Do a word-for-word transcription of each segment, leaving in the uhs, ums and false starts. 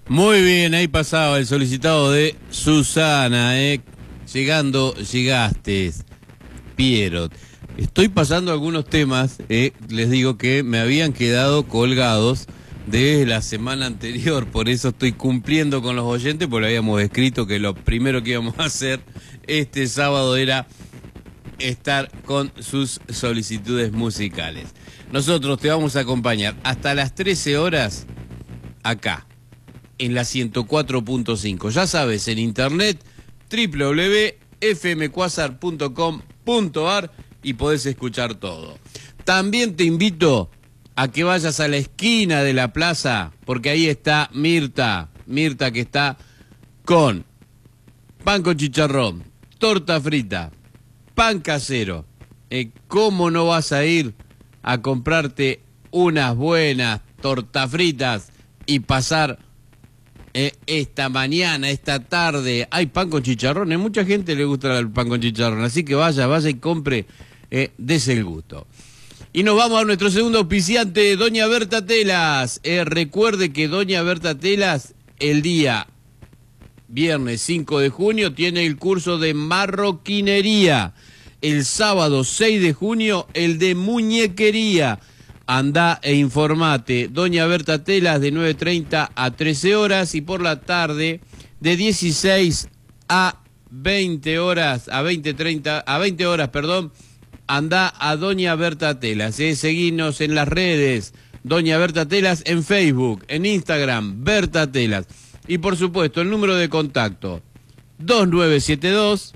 Muy bien, ahí pasaba el solicitado de Susana, eh. Llegando, llegaste, Piero. Estoy pasando algunos temas, eh, les digo que me habían quedado colgados desde la semana anterior, por eso estoy cumpliendo con los oyentes, porque habíamos escrito que lo primero que íbamos a hacer este sábado era estar con sus solicitudes musicales. Nosotros te vamos a acompañar hasta las trece horas acá, en la ciento cuatro punto cinco. Ya sabes, en internet, doble u doble u doble u punto f m quasar punto com punto a r y podés escuchar todo. También te invito a que vayas a la esquina de la plaza, porque ahí está Mirta, Mirta que está con pan con chicharrón, torta frita, pan casero. Eh, ¿Cómo no vas a ir a comprarte unas buenas tortas fritas y pasar eh, esta mañana, esta tarde? Hay pan con chicharrón, a mucha gente le gusta el pan con chicharrón, así que vaya, vaya y compre, eh, dese el gusto. Y nos vamos a nuestro segundo auspiciante, Doña Berta Telas. Eh, recuerde que Doña Berta Telas, el día viernes cinco de junio, tiene el curso de marroquinería. El sábado seis de junio, el de muñequería. Andá e informate. Doña Berta Telas, de nueve treinta a trece horas, y por la tarde de dieciséis a veinte horas, a veinte treinta, a veinte horas, perdón, andá a Doña Berta Telas. Eh. Seguinos en las redes, Doña Berta Telas en Facebook, en Instagram, Berta Telas. Y por supuesto, el número de contacto, dos nueve siete dos,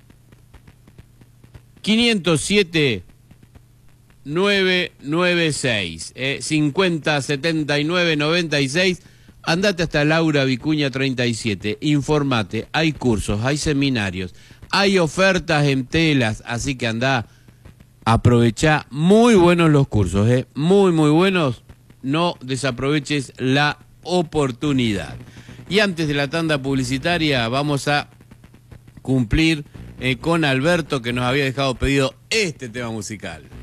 cinco cero siete, nueve nueve seis, eh, cincuenta setenta y nueve noventa y seis. Andate hasta Laura Vicuña treinta y siete, informate, hay cursos, hay seminarios, hay ofertas en telas, así que andá, aprovechá, muy buenos los cursos, eh, muy muy buenos, no desaproveches la oportunidad. Y antes de la tanda publicitaria vamos a cumplir eh, con Alberto, que nos había dejado pedido este tema musical.